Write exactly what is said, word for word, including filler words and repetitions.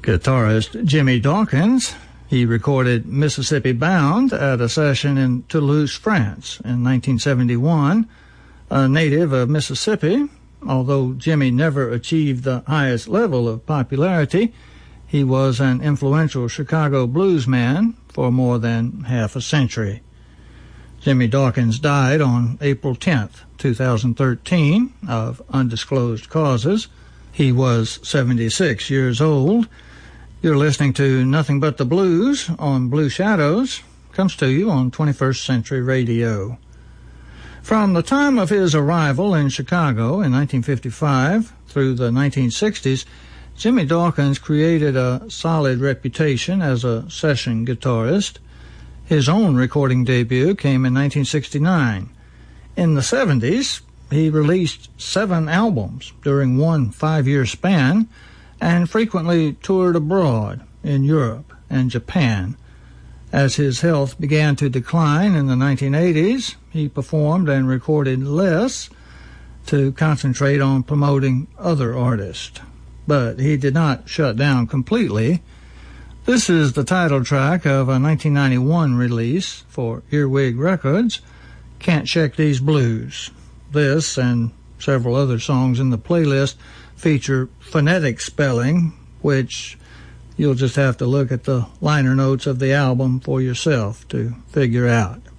Guitarist Jimmy Dawkins, he recorded Mississippi Bound at a session in Toulouse, France in nineteen seventy-one. A native of Mississippi, although Jimmy never achieved the highest level of popularity, he was an influential Chicago blues man for more than half a century. Jimmy Dawkins died on April tenth, two thousand thirteen, of undisclosed causes. He was seventy-six years old. You're listening to Nothing But the Blues on Blue Shadows. Comes to you on twenty-first Century Radio. From the time of his arrival in Chicago in nineteen fifty-five through the nineteen sixties, Jimmy Dawkins created a solid reputation as a session guitarist. His own recording debut came in nineteen sixty-nine. In the seventies, he released seven albums during one five-year span and frequently toured abroad in Europe and Japan. As his health began to decline in the nineteen eighties, he performed and recorded less to concentrate on promoting other artists. But he did not shut down completely. This is the title track of a nineteen ninety-one release for Earwig Records, Can't Shake These Blues. This and several other songs in the playlist feature phonetic spelling, which you'll just have to look at the liner notes of the album for yourself to figure out.